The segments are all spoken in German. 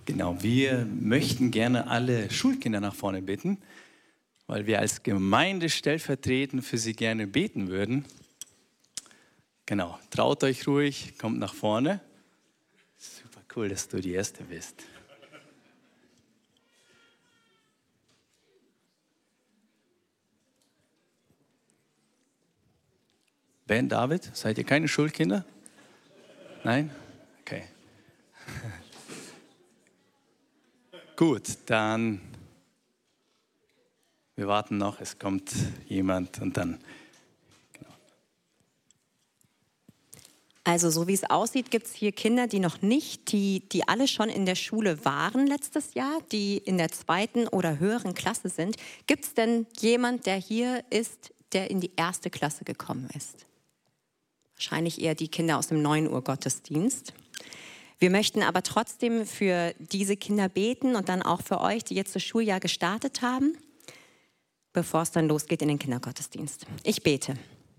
Genau, wir möchten gerne alle Schulkinder nach vorne bitten, weil wir als Gemeinde stellvertretend für sie gerne beten würden. Genau, traut euch ruhig, kommt nach vorne. Super cool, dass du die Erste bist. Ben, David, seid ihr keine Schulkinder? Nein? Okay. Gut, dann wir warten noch, es kommt jemand und dann. Genau. Also so wie es aussieht, gibt es hier Kinder, die noch nicht, die alle schon in der Schule waren letztes Jahr, die in der 2. oder höheren Klasse sind. Gibt es denn jemand, der hier ist, der in die 1. Klasse gekommen ist? Wahrscheinlich eher die Kinder aus dem 9 Uhr Gottesdienst. Wir möchten aber trotzdem für diese Kinder beten und dann auch für euch, die jetzt das Schuljahr gestartet haben, bevor es dann losgeht in den Kindergottesdienst. Ich bete.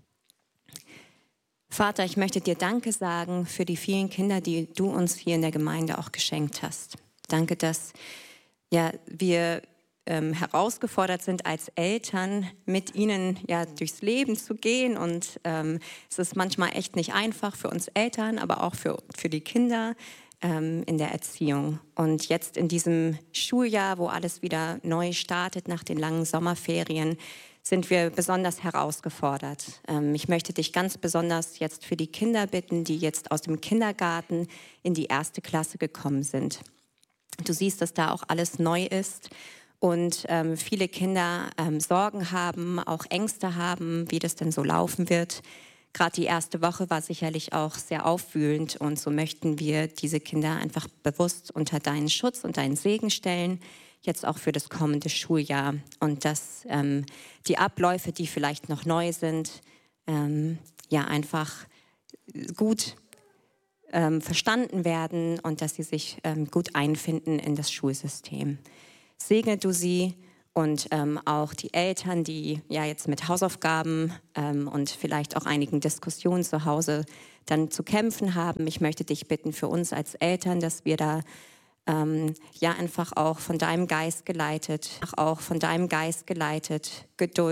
Vater, ich möchte dir Danke sagen für die vielen Kinder, die du uns hier in der Gemeinde auch geschenkt hast. Danke, dass wir herausgefordert sind als Eltern, mit ihnen durchs Leben zu gehen. Und es ist manchmal echt nicht einfach für uns Eltern, aber auch für die Kinder in der Erziehung. Und jetzt in diesem Schuljahr, wo alles wieder neu startet nach den langen Sommerferien, sind wir besonders herausgefordert. Ich möchte dich ganz besonders jetzt für die Kinder bitten, die jetzt aus dem Kindergarten in die 1. Klasse gekommen sind. Du siehst, dass da auch alles neu ist. Und viele Kinder Sorgen haben, auch Ängste haben, wie das denn so laufen wird. Gerade die 1. Woche war sicherlich auch sehr aufwühlend und so möchten wir diese Kinder einfach bewusst unter deinen Schutz und deinen Segen stellen, jetzt auch für das kommende Schuljahr. Und dass die Abläufe, die vielleicht noch neu sind, einfach gut verstanden werden und dass sie sich gut einfinden in das Schulsystem. Segne du sie und auch die Eltern, die jetzt mit Hausaufgaben und vielleicht auch einigen Diskussionen zu Hause dann zu kämpfen haben. Ich möchte dich bitten für uns als Eltern, dass wir da einfach auch von deinem Geist geleitet, Geduld